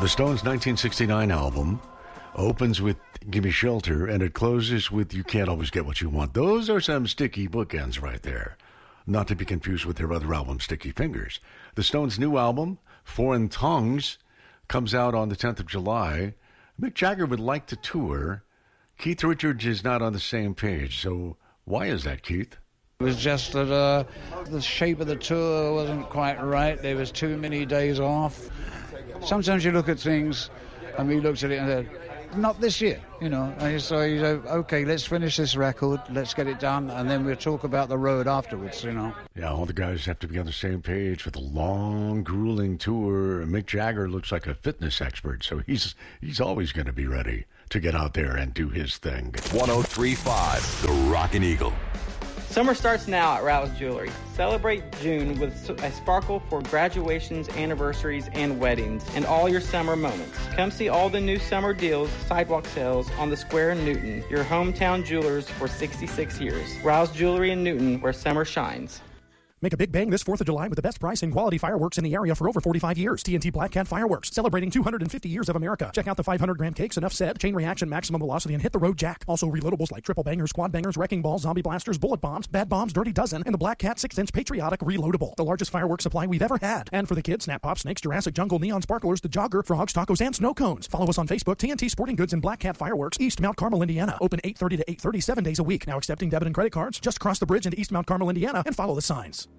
The Stones' 1969 album opens with Gimme Shelter, and it closes with You Can't Always Get What You Want. Those are some sticky bookends right there. Not to be confused with their other album, Sticky Fingers. The Stones' new album, Foreign Tongues, comes out on the 10th of July. Mick Jagger would like to tour. Keith Richards is not on the same page. So why is that, Keith? It was just that the shape of the tour wasn't quite right. There was too many days off. Sometimes you look at things, and we looked at it and said, not this year, you know. And so you say, okay, let's finish this record, let's get it done, and then we'll talk about the road afterwards, you know. Yeah, all the guys have to be on the same page for the long, grueling tour. Mick Jagger looks like a fitness expert, so he's always going to be ready to get out there and do his thing. 103.5, The Rockin' Eagle. Summer starts now at Rouse Jewelry. Celebrate June with a sparkle for graduations, anniversaries, and weddings, and all your summer moments. Come see all the new summer deals, sidewalk sales on the Square in Newton, your hometown jewelers for 66 years. Rouse Jewelry in Newton, where summer shines. Make a big bang this 4th of July with the best price and quality fireworks in the area for over 45 years. TNT Black Cat Fireworks, celebrating 250 years of America. Check out the 500-gram cakes, Enough Said, Chain Reaction, Maximum Velocity, and Hit the Road Jack. Also reloadables like Triple Bangers, Quad Bangers, Wrecking Balls, Zombie Blasters, Bullet Bombs, Bad Bombs, Dirty Dozen, and the Black Cat 6-inch Patriotic Reloadable. The largest fireworks supply we've ever had. And for the kids, Snap Pop, Snakes, Jurassic Jungle, Neon Sparklers, The Jogger, Frogs, Tacos, and Snow Cones. Follow us on Facebook, TNT Sporting Goods and Black Cat Fireworks, East Mount Carmel, Indiana. Open 8:30 to 8:30, 7 days a week. Now accepting debit and credit cards. Just cross the bridge into East Mount Carmel, Indiana, and follow the signs.